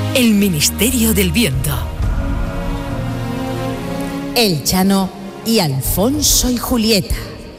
El Ministerio del Viento. El Chano y Alfonso y Julieta.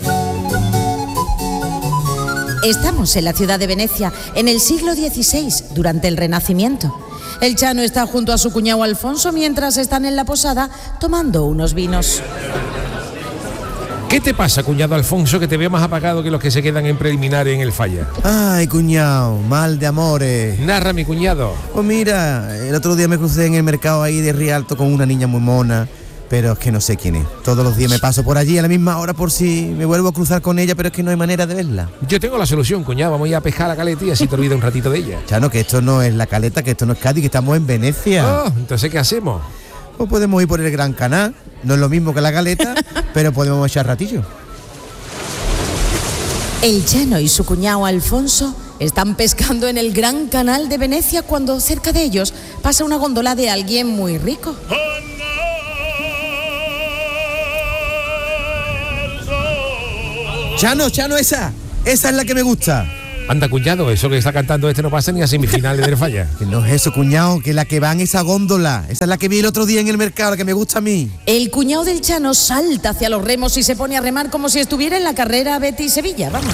Estamos en la ciudad de Venecia, en el siglo XVI, durante el Renacimiento. El Chano está junto a su cuñado Alfonso mientras están en la posada tomando unos vinos. ¿Qué te pasa, cuñado Alfonso, que te veo más apagado que los que se quedan en preliminares en el falla? Ay, cuñado, mal de amores. Narra, mi cuñado. Pues mira, el otro día me crucé en el mercado ahí de Rialto con una niña muy mona, pero es que no sé quién es. Todos los días me paso por allí a la misma hora por si me vuelvo a cruzar con ella, pero es que no hay manera de verla. Yo tengo la solución, cuñado. Vamos a ir a pescar a la caleta y así te olvidas un ratito de ella. Chano, que esto no es la caleta, que esto no es Cádiz, que estamos en Venecia. Oh, entonces, ¿qué hacemos? Pues podemos ir por el Gran Canal, no es lo mismo que la caleta, pero podemos echar ratillo. El Chano y su cuñado Alfonso están pescando en el Gran Canal de Venecia cuando cerca de ellos pasa una góndola de alguien muy rico. Chano, esa es la que me gusta. Anda, cuñado, eso que está cantando este no pasa ni a semifinales del falla. Que no es eso, cuñado, que la que va en esa góndola, esa es la que vi el otro día en el mercado, la que me gusta a mí. El cuñado del Chano salta hacia los remos y se pone a remar como si estuviera en la carrera Betis-Sevilla. Vamos.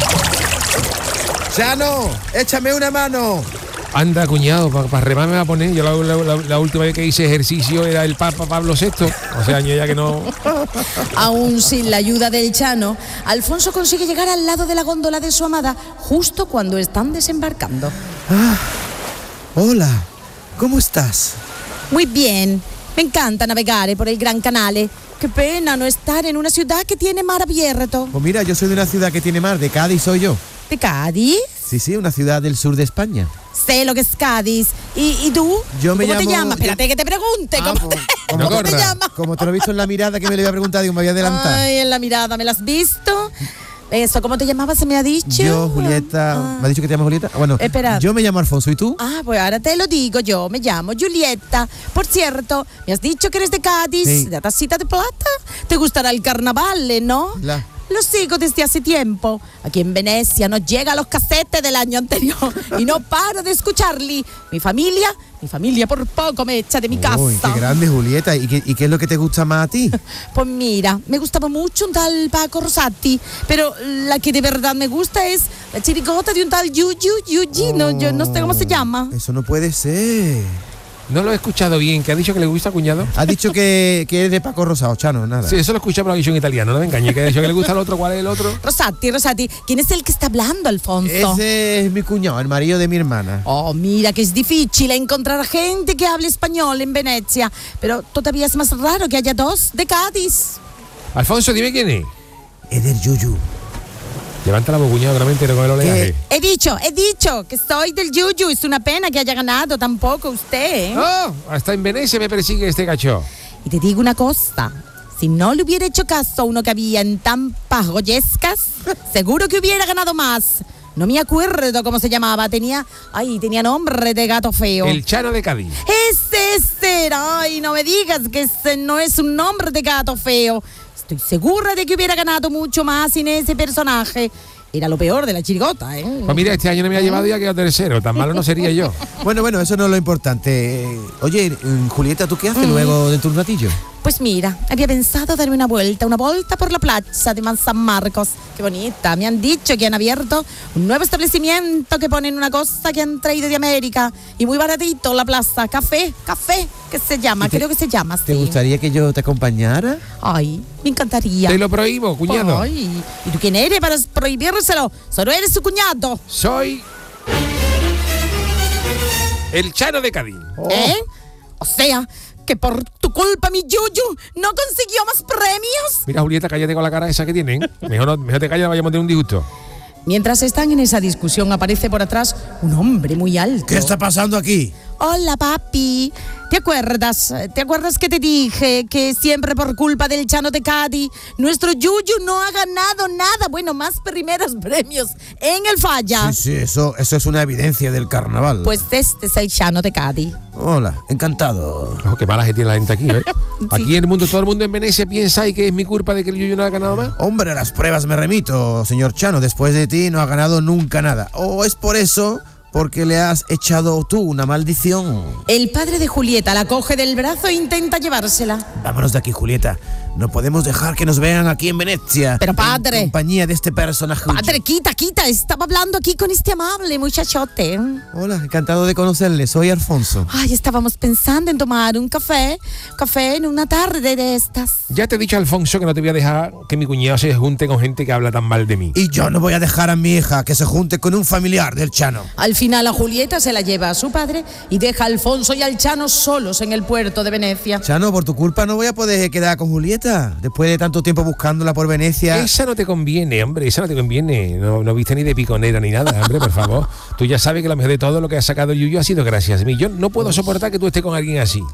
Chano, échame una mano. Anda, cuñado, para remar me va a poner. Yo la última vez que hice ejercicio era el Papa Pablo VI. O sea, años ya que no. Aún sin la ayuda del Chano, Alfonso consigue llegar al lado de la góndola de su amada justo cuando están desembarcando. Hola, ¿cómo estás? Muy bien, me encanta navegar por el Gran Canale. Qué pena no estar en una ciudad que tiene mar abierto. Pues mira, yo soy de una ciudad que tiene mar, de Cádiz soy yo. ¿De Cádiz? Sí, una ciudad del sur de España. Sé lo que es Cádiz. ¿Y tú? Yo me ¿Cómo llamo... te llamas? Espérate que te pregunte. ¿Cómo te llamas? Como te lo he visto en la mirada que me le iba a preguntar, digo, me voy a adelantar. Ay, en la mirada, ¿me la has visto? Eso, ¿cómo te llamabas? ¿Se me ha dicho? Yo, Julieta. ¿Me ha dicho que te llamas Julieta? Bueno, espera. Yo me llamo Alfonso, ¿y tú? Pues ahora te lo digo, yo me llamo Julieta. Por cierto, me has dicho que eres de Cádiz, sí. de Tacita de Plata. Te gustará el carnaval, ¿no? Lo sigo desde hace tiempo. Aquí en Venecia nos llega los casetes del año anterior y no paro de escucharli. Mi familia por poco me echa de mi casa. Uy, qué grande, Julieta. ¿Y qué es lo que te gusta más a ti? Pues mira, me gustaba mucho un tal Paco Rosati, pero la que de verdad me gusta es la chirigota de un tal Yuji. No, yo no sé cómo se llama. Eso no puede ser. No lo he escuchado bien. ¿Qué ha dicho que le gusta, cuñado? Ha dicho que es de Paco Rosado, Chano, nada. Sí, eso lo escuché por la visión italiana, no me engañé. Que ha dicho que le gusta al otro. ¿Cuál es el otro? Rosati. ¿Quién es el que está hablando, Alfonso? Ese es mi cuñado, el marido de mi hermana. Oh, mira que es difícil encontrar gente que hable español en Venecia, pero todavía es más raro que haya dos de Cádiz. Alfonso, dime quién es. Es del Yuyu. Levanta la voz, cuñado, que no me entero con el oleaje. He dicho que soy del Yuyu. Es una pena que haya ganado tampoco usted, ¿eh? Oh, hasta en Venecia me persigue este cacho. Y te digo una cosa. Si no le hubiera hecho caso a uno que había en Tampas Goyescas, seguro que hubiera ganado más. No me acuerdo cómo se llamaba. Tenía nombre de gato feo. El Chano de Cádiz. Ese era. Ay, no me digas que ese no es un nombre de gato feo. Estoy segura de que hubiera ganado mucho más sin ese personaje. Era lo peor de la chirigota, ¿eh? Pues mira, este año no me ha llevado y ha quedado tercero. Tan malo no sería yo. Bueno, eso no es lo importante. Oye, Julieta, ¿tú qué haces luego dentro de un ratillo? Pues mira, había pensado darme una vuelta por la plaza de San Marcos. Qué bonita. Me han dicho que han abierto un nuevo establecimiento que ponen una cosa que han traído de América. Y muy baratito la plaza. Café, que se llama, creo que se llama. ¿Te gustaría que yo te acompañara? Ay, me encantaría. Te lo prohíbo, cuñado. Ay, ¿y tú quién eres para prohibírselo? Solo eres su cuñado. Soy el Chano de Cádiz. O sea, que por tu culpa mi Yuyu no consiguió más premios. Mira, Julieta, cállate con la cara esa que tienen. Mejor te callas, vayamos de un disgusto. Mientras están en esa discusión, aparece por atrás un hombre muy alto. ¿Qué está pasando aquí? Hola, papi. ¿Te acuerdas que te dije que siempre por culpa del Chano de Cádiz nuestro Yuyu no ha ganado nada? Bueno, más primeros premios en el falla. Sí, eso es una evidencia del carnaval. Pues este es el Chano de Cádiz. Hola, encantado. Oh, qué mala gente tiene la gente aquí, ¿eh? Sí. Aquí en el mundo, todo el mundo en Venecia piensa y que es mi culpa de que el Yuyu no ha ganado más. Hombre, a las pruebas me remito, señor Chano. Después de ti no ha ganado nunca nada. ¿O es por eso porque le has echado tú una maldición. El padre de Julieta la coge del brazo e intenta llevársela. Vámonos de aquí, Julieta. No podemos dejar que nos vean aquí en Venecia. Pero padre. En compañía de este personaje. Padre, quita. Estaba hablando aquí con este amable muchachote. Hola, encantado de conocerle. Soy Alfonso. Ay, estábamos pensando en tomar un café en una tarde de estas. Ya te he dicho, Alfonso, que no te voy a dejar que mi cuñado se junte con gente que habla tan mal de mí. Y yo no voy a dejar a mi hija que se junte con un familiar del Chano. Al final a Julieta se la lleva a su padre y deja a Alfonso y al Chano solos en el puerto de Venecia. Chano, por tu culpa no voy a poder quedar con Julieta. Después de tanto tiempo buscándola por Venecia. Esa no te conviene, hombre, esa no te conviene. No viste ni de piconera ni nada, hombre, por favor. Tú ya sabes que lo mejor de todo lo que ha sacado Yuyu ha sido gracias a mí. Yo no puedo soportar que tú estés con alguien así.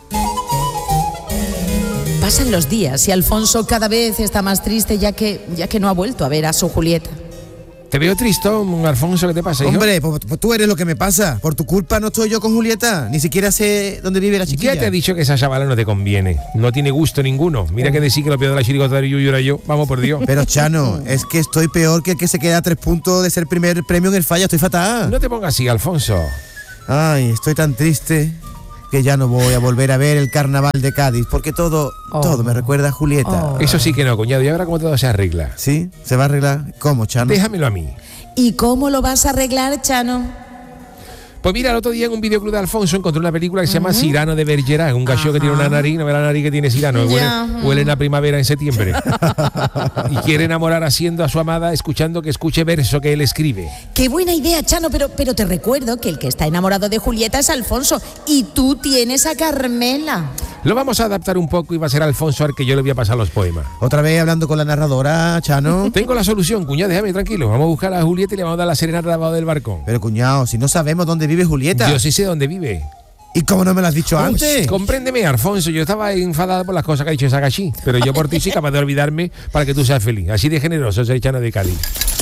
Pasan los días y Alfonso cada vez está más triste ya que no ha vuelto a ver a su Julieta. Te veo tristón, Alfonso, ¿qué te pasa, hijo? Hombre, pues tú eres lo que me pasa. Por tu culpa no estoy yo con Julieta. Ni siquiera sé dónde vive la chiquilla. Ya te he dicho que esa chavala no te conviene. No tiene gusto ninguno. Mira que decir que lo peor de la chirigota de Yuyu era yo. Vamos, por Dios. Pero, Chano, es que estoy peor que el que se queda a 3 puntos de ser primer premio en el Falla. Estoy fatal. No te pongas así, Alfonso. Ay, estoy tan triste que ya no voy a volver a ver el carnaval de Cádiz, porque todo me recuerda a Julieta. Eso sí que no, cuñado. ¿Y ahora cómo todo se arregla? ¿Sí? ¿Se va a arreglar? ¿Cómo, Chano? Déjamelo a mí. ¿Y cómo lo vas a arreglar, Chano? Pues mira, el otro día en un videoclub de Alfonso encontré una película que se llama Cyrano de Bergerac, un gallo que tiene una nariz, no ve la nariz que tiene Cyrano, huele a primavera en septiembre. Y quiere enamorar haciendo a su amada escuchando que escuche verso que él escribe. Qué buena idea, Chano, pero te recuerdo que el que está enamorado de Julieta es Alfonso y tú tienes a Carmela. Lo vamos a adaptar un poco y va a ser Alfonso al que yo le voy a pasar los poemas. Otra vez hablando con la narradora, Chano. Tengo la solución, cuñado, déjame tranquilo. Vamos a buscar a Julieta y le vamos a dar la serenata debajo del balcón. Pero, cuñado, si no sabemos dónde vive Julieta. Yo sí sé dónde vive. ¿Y cómo no me lo has dicho antes? Compréndeme, Alfonso, yo estaba enfadada por las cosas que ha dicho Sagachi, pero yo por ti soy capaz de olvidarme para que tú seas feliz. Así de generoso es el Chano de Cádiz.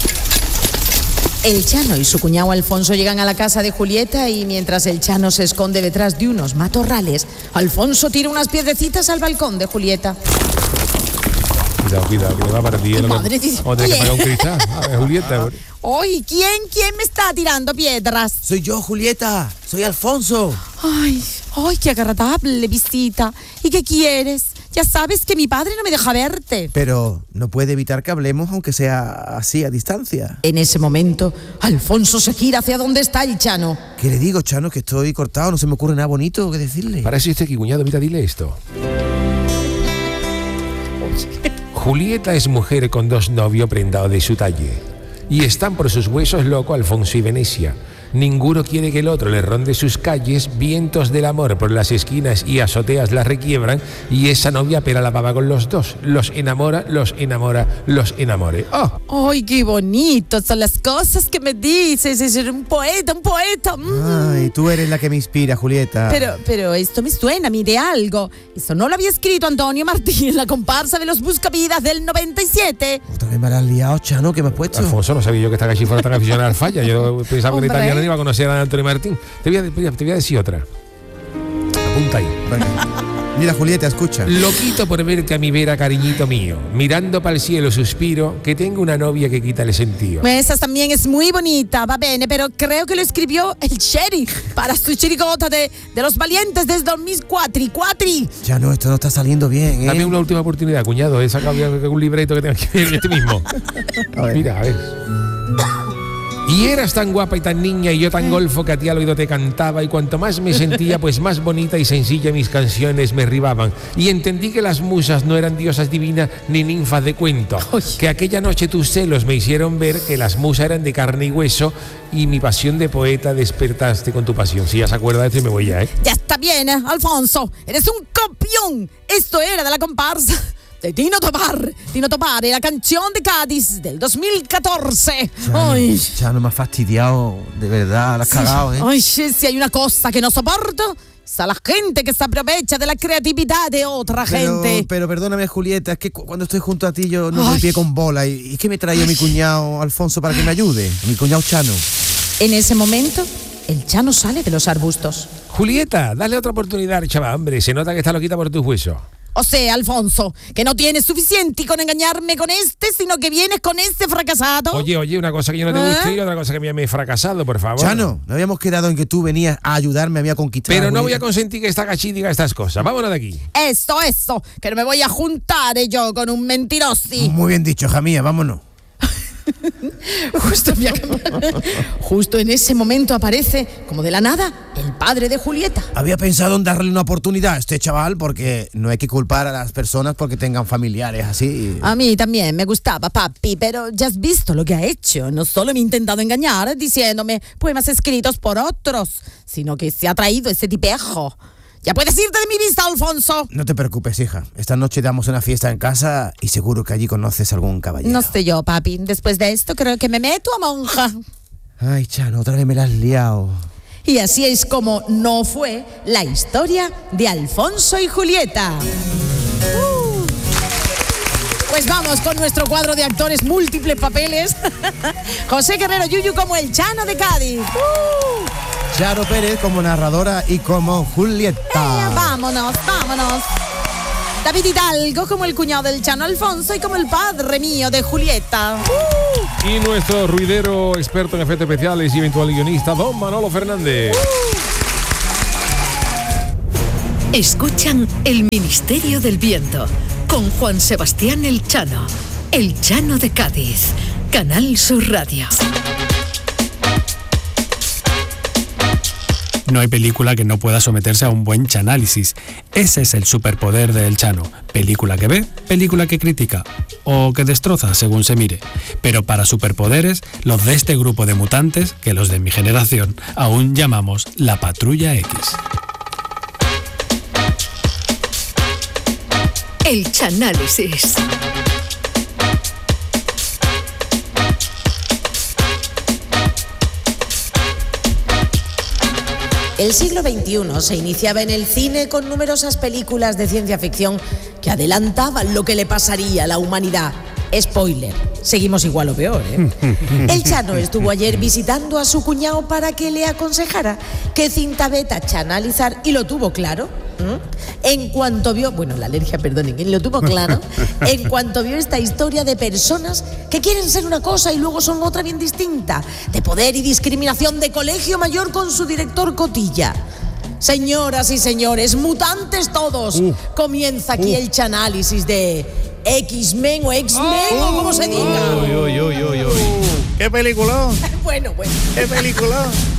El Chano y su cuñado Alfonso llegan a la casa de Julieta y mientras el Chano se esconde detrás de unos matorrales, Alfonso tira unas piedrecitas al balcón de Julieta. Cuidado, que le va a partir. Madre de Dios. Vamos a tener que pagar un cristal. A ver, Julieta. ¡Ay! ¿Quién me está tirando piedras? Soy yo, Julieta. Soy Alfonso. Ay, qué agradable visita. ¿Y qué quieres? Ya sabes que mi padre no me deja verte. Pero no puede evitar que hablemos, aunque sea así a distancia. En ese momento, Alfonso se gira hacia donde está el Chano. ¿Qué le digo, Chano? Que estoy cortado, no se me ocurre nada bonito que decirle. Para eso estoy aquí, cuñado, mira, dile esto. Julieta es mujer con 2 novios prendados de su talle. Y están por sus huesos locos Alfonso y Venecia. Ninguno quiere que el otro le ronde sus calles, vientos del amor por las esquinas y azoteas las requiebran, y esa novia pela la baba con los dos. Los enamora, los enamore. ¡Oh! ¡Ay, qué bonito son las cosas que me dices! Es un poeta. Ay, tú eres la que me inspira, Julieta. Pero esto me suena a mí de algo. Eso no lo había escrito Antonio Martín en la comparsa de los Buscavidas del 97. Otra vez me la has liado, Chano, ¿qué me has puesto? Alfonso, no sabía yo que esta cachi fuera tan aficionada al Falla. Yo pensaba que en italiano no iba a conocer a Antonio Martín. Te voy a decir otra. Apunta ahí. Venga. Mira, Julieta, escucha. Loquito por verte a mi vera, cariñito mío. Mirando para el cielo suspiro, que tengo una novia que quita el sentido. Esa también es muy bonita, va bene, pero creo que lo escribió el sheriff para su chirigota de los valientes desde 2004. Ya no, esto no está saliendo bien, ¿eh? Dame una última oportunidad, cuñado. He sacado un libreto que tengo que ver este mismo. Mira, a ver. Y eras tan guapa y tan niña y yo tan golfo que a ti al oído te cantaba, y cuanto más me sentía, pues más bonita y sencilla mis canciones me ribaban. Y entendí que las musas no eran diosas divinas ni ninfas de cuento. Que aquella noche tus celos me hicieron ver que las musas eran de carne y hueso, y mi pasión de poeta despertaste con tu pasión. Si ya se acuerda de esto, y me voy ya, ¿eh? Ya está bien, Alfonso. Eres un copión. Esto era de la comparsa de Tino Tobar, la canción de Cádiz del 2014. Ya no me has fastidiado, de verdad, la has cagado, ¿eh? Ay, si hay una cosa que no soporto, es a la gente que se aprovecha de la creatividad de otra gente. Pero perdóname, Julieta, es que cuando estoy junto a ti yo no doy pie con bola. ¿Y qué me trae mi cuñado Alfonso para que me ayude? Mi cuñado Chano. En ese momento, el Chano sale de los arbustos. Julieta, dale otra oportunidad, chaval, hombre. Se nota que está loquita por tus huesos. O sea, Alfonso, que no tienes suficiente con engañarme con este, sino que vienes con este fracasado. Oye, una cosa que yo no te guste y otra cosa que me he fracasado, por favor. Chano, no habíamos quedado en que tú venías a ayudarme a mí a conquistar. Pero no voy a consentir que esta Cachí diga estas cosas. Vámonos de aquí. Eso, que no me voy a juntar yo con un mentirosi. Muy bien dicho, hija mía, vámonos. Justo en ese momento aparece, como de la nada, el padre de Julieta. Había pensado en darle una oportunidad a este chaval porque no hay que culpar a las personas porque tengan familiares así. A mí también me gustaba, papi, pero ya has visto lo que ha hecho. No solo me ha intentado engañar diciéndome poemas escritos por otros, sino que se ha traído ese tipejo. Ya puedes irte de mi vista, Alfonso. No te preocupes, hija. Esta noche damos una fiesta en casa y seguro que allí conoces algún caballero. No sé yo, papi. Después de esto creo que me meto a monja. Ay, Chano, otra vez me la has liado. Y así es como no fue la historia de Alfonso y Julieta. Pues vamos con nuestro cuadro de actores múltiples papeles. José Guerrero Yuyu como el Chano de Cádiz. Charo Pérez como narradora y como Julieta. Vámonos. David Hidalgo como el cuñado del Chano Alfonso y como el padre mío de Julieta. Y nuestro ruidero experto en efectos especiales y eventual guionista, don Manolo Fernández. Escuchan El Ministerio del Viento con Juan Sebastián El Chano de Cádiz, Canal Sur Radio. No hay película que no pueda someterse a un buen chanálisis. Ese es el superpoder de El Chano. Película que ve, película que critica o que destroza según se mire. Pero para superpoderes, los de este grupo de mutantes, que los de mi generación aún llamamos la Patrulla X. El Chanálisis. El siglo XXI se iniciaba en el cine con numerosas películas de ciencia ficción que adelantaban lo que le pasaría a la humanidad. Spoiler, seguimos igual o peor, ¿eh? El Chano estuvo ayer visitando a su cuñado para que le aconsejara qué cinta beta chanalizar y lo tuvo claro. En cuanto vio, la alergia, perdonen, lo tuvo claro. En cuanto vio esta historia de personas que quieren ser una cosa y luego son otra bien distinta, de poder y discriminación de colegio mayor con su director Cotilla. Señoras y señores, mutantes todos, comienza aquí el chanálisis de X-Men o X-Men o como se diga. ¿Qué película? Bueno. ¿Qué película?